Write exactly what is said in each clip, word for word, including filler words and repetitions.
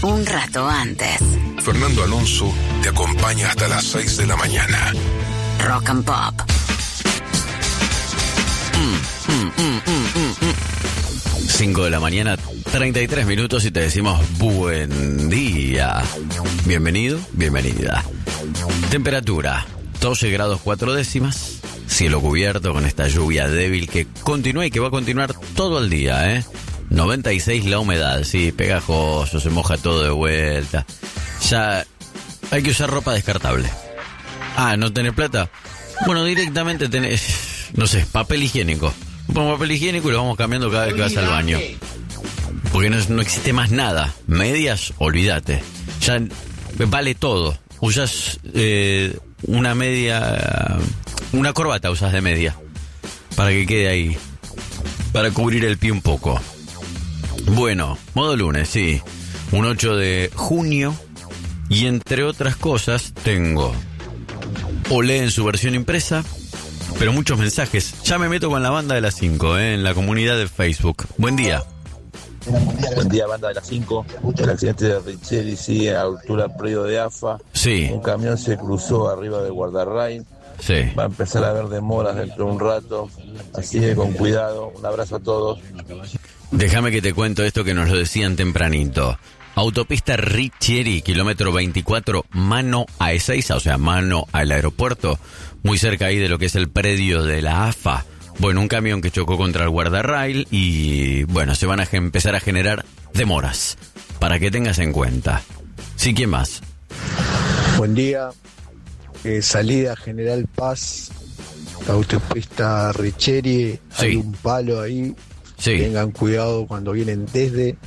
un rato antes. Fernando Alonso te acompaña hasta las seis de la mañana. Rock and Pop. Mm, mm, mm, mm, mm, mm. cinco de la mañana, treinta y tres minutos y te decimos buen día. Bienvenido, bienvenida. Temperatura, doce grados cuatro décimas. Cielo cubierto con esta lluvia débil que continúa y que va a continuar todo el día, ¿eh? noventa y seis la humedad, sí, pegajoso, se moja todo de vuelta. Ya hay que usar ropa descartable. Ah, ¿no tenés plata? Bueno, directamente tenés, no sé, papel higiénico. Pongo papel higiénico y lo vamos cambiando cada vez que vas al baño. Porque no, no existe más nada. Medias, olvídate. Ya vale todo. Usas eh, una media... Una corbata usas de media. Para que quede ahí. Para cubrir el pie un poco. Bueno, modo lunes, sí. Un ocho de junio. Y entre otras cosas tengo... Olé en su versión impresa. Pero muchos mensajes. Ya me meto con la banda de las cinco, ¿eh? En la comunidad de Facebook. Buen día. Buen día, banda de las cinco. El accidente de Richelli sigue a altura predio de A F A. Sí. Un camión se cruzó arriba del guardarrail. Sí. Va a empezar a haber demoras dentro de un rato. Así que con cuidado. Un abrazo a todos. Déjame que te cuento esto que nos lo decían tempranito. Autopista Richelli, kilómetro veinticuatro, mano a Ezeiza, o sea, mano al aeropuerto, muy cerca ahí de lo que es el predio de la A F A. Bueno, un camión que chocó contra el guardarrail y, bueno, se van a empezar a generar demoras, para que tengas en cuenta. Sí, ¿quién más? Buen día, eh, salida General Paz, autopista Richelli, sí. Hay un palo ahí, sí. Tengan cuidado cuando vienen desde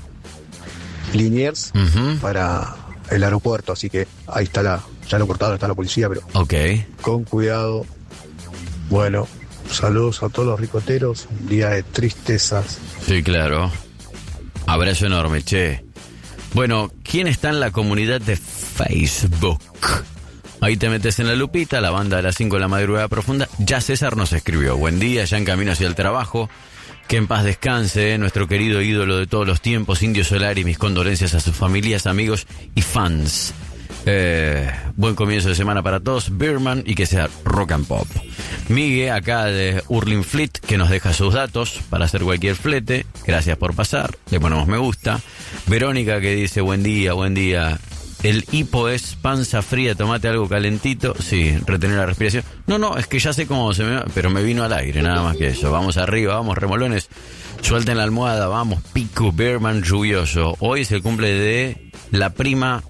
Liniers uh-huh. para el aeropuerto, así que ahí está la, ya lo cortaron, está la policía, pero ok, con cuidado. Bueno, saludos a todos los ricoteros, día de tristezas. Sí, claro. Abrazo enorme, che. Bueno, ¿quién está en la comunidad de Facebook? Ahí te metes en la lupita, la banda de las cinco de la madrugada profunda. Ya César nos escribió. Buen día, ya en camino hacia el trabajo. Que en paz descanse, ¿eh? Nuestro querido ídolo de todos los tiempos, Indio Solari. Mis condolencias a sus familias, amigos y fans. Eh, buen comienzo de semana para todos, Birman, y que sea rock and pop. Migue, acá de Hurling Fleet, que nos deja sus datos para hacer cualquier flete. Gracias por pasar, le ponemos me gusta. Verónica, que dice buen día, buen día. El hipo es panza fría, tomate algo calentito. Sí, retener la respiración. No, no, es que ya sé cómo se me... Pero me vino al aire, nada más que eso. Vamos arriba, vamos, remolones. Suelten la almohada, vamos, pico, Bearman lluvioso. Hoy es el cumple de la prima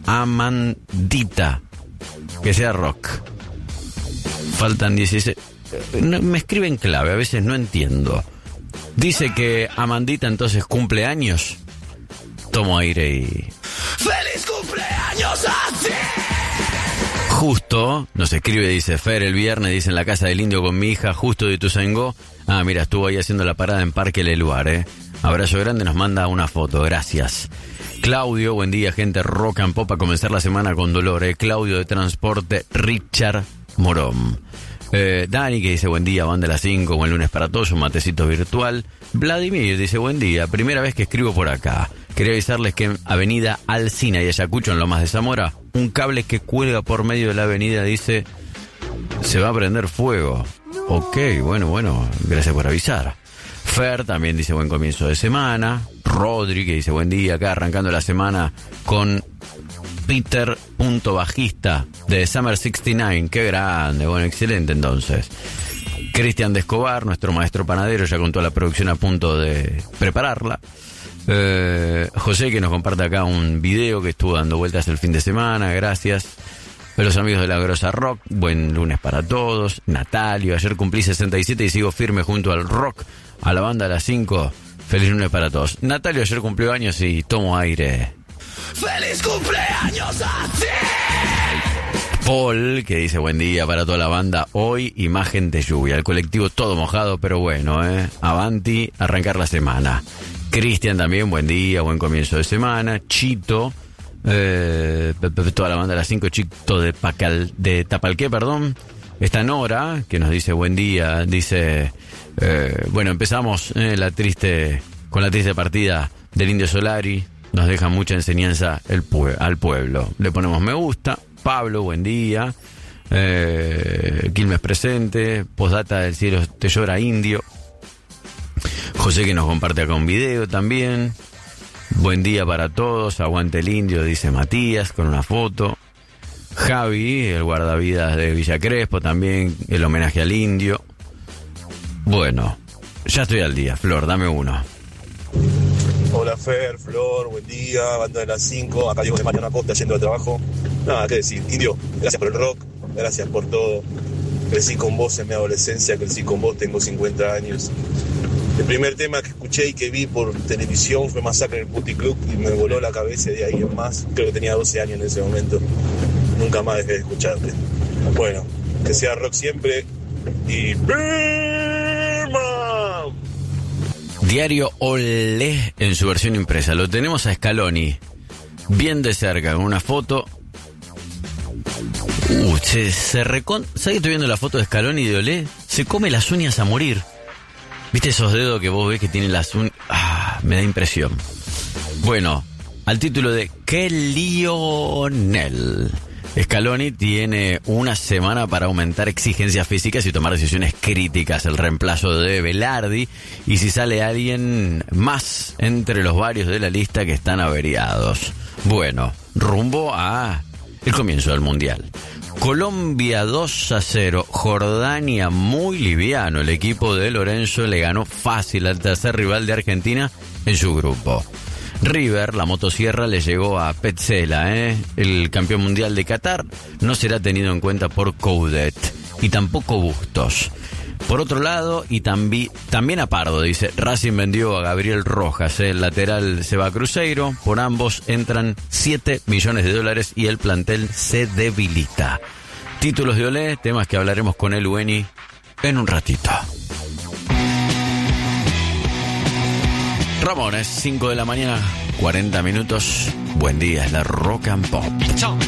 Amandita. Que sea rock. Faltan dieciséis... No, me escriben clave, a veces no entiendo. Dice que Amandita entonces cumple años. Tomo aire y... ¡Feliz cumpleaños a ti! Justo, nos escribe, dice Fer, el viernes, dice en la casa del indio con mi hija, justo de Ituzaingó. Ah, mira, estuvo ahí haciendo la parada en Parque Leluar, ¿eh? Abrazo grande, nos manda una foto, gracias. Claudio, buen día, gente rock and pop, a comenzar la semana con dolor, ¿eh? Claudio de Transporte, Richard Morón. Eh, Dani, que dice buen día, banda de las cinco, buen lunes para todos, un matecito virtual. Vladimir dice buen día, primera vez que escribo por acá. Quería avisarles que en Avenida Alsina y Ayacucho, en Lomas de Zamora, un cable que cuelga por medio de la avenida dice se va a prender fuego. Ok, bueno, bueno, gracias por avisar. Fer también dice buen comienzo de semana. Rodri, que dice buen día, acá arrancando la semana con Peter, punto bajista de Summer sesenta y nueve. Qué grande, bueno, excelente entonces. Cristian de Escobar, nuestro maestro panadero, ya con toda la producción a punto de prepararla. Eh, José, que nos comparte acá un video que estuvo dando vueltas el fin de semana, gracias. A los amigos de La Grosa Rock, buen lunes para todos. Natalio, ayer cumplí sesenta y siete y sigo firme junto al rock, a la banda de las cinco. Feliz lunes para todos. Natalio ayer cumplió años y tomo aire. ¡Feliz cumpleaños a ti! Paul, que dice buen día para toda la banda. Hoy imagen de lluvia. El colectivo todo mojado, pero bueno, ¿eh? Avanti, arrancar la semana. Cristian también, buen día, buen comienzo de semana. Chito, eh, toda la banda de las cinco, Chito de, Pacal, de Tapalqué, perdón. Está Nora, que nos dice buen día, dice, eh, bueno, empezamos eh, la triste, con la triste partida del Indio Solari. nos deja mucha enseñanza el pue- al pueblo. Le ponemos me gusta. Pablo, buen día. Eh, Quilmes presente. Postdata del cielo te llora indio. José que nos comparte acá un video también. Buen día para todos. Aguante el indio, dice Matías con una foto. Javi, el guardavidas de Villa Crespo, también el homenaje al indio. Bueno, ya estoy al día. Flor, dame uno. Hola Fer, Flor, buen día, banda de las cinco, acá Diego de Mariano Acosta yendo al trabajo. Nada, qué decir, indio, gracias por el rock, gracias por todo. Crecí con vos en mi adolescencia, crecí con vos, tengo cincuenta años. El primer tema que escuché y que vi por televisión fue Masacre en el Puti Club y me voló la cabeza, y de ahí en más. Creo que tenía doce años en ese momento. Nunca más dejé de escucharte. Bueno, que sea rock siempre y ¡Birma! Diario Olé en su versión impresa. Lo tenemos a Scaloni bien de cerca con una foto. Uh, se, se recon... ¿Sabes que estoy viendo la foto de Scaloni y de Olé? Se come las uñas a morir. ¿Viste esos dedos que vos ves que tienen las uñas? Ah, me da impresión. Bueno, al título de ¿Qué Lionel? Scaloni tiene una semana para aumentar exigencias físicas y tomar decisiones críticas. El reemplazo de Velardi y si sale alguien más entre los varios de la lista que están averiados. Bueno, rumbo a el comienzo del Mundial. Colombia dos a cero, Jordania muy liviano. El equipo de Lorenzo le ganó fácil al tercer rival de Argentina en su grupo. River, la motosierra, le llegó a Petzela, ¿eh? El campeón mundial de Qatar no será tenido en cuenta por Coudet y tampoco Bustos. Por otro lado, y tambi, también a Pardo, dice, Racing vendió a Gabriel Rojas, ¿eh? El lateral se va a Cruzeiro, por ambos entran siete millones de dólares y el plantel se debilita. Títulos de Olé, temas que hablaremos con el Ueni en un ratito. Ramones, cinco de la mañana, cuarenta minutos. Buen día, es la Rock and Pop.